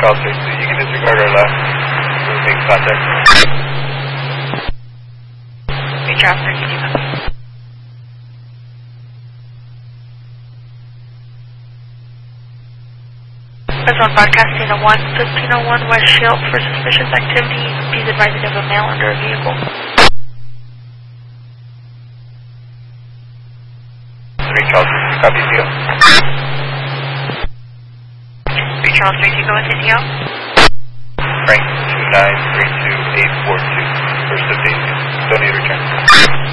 Charles 32, you can disregard our last. We'll make contact. Hey, Charles 32. That's on broadcasting a 1501 West Shield for suspicious activity. Please advise of a male under a vehicle. 3 Charles 32, copy deal. 3 Charles 32, go with ATL. Frank 2932842, first of Daisy. Don't need return.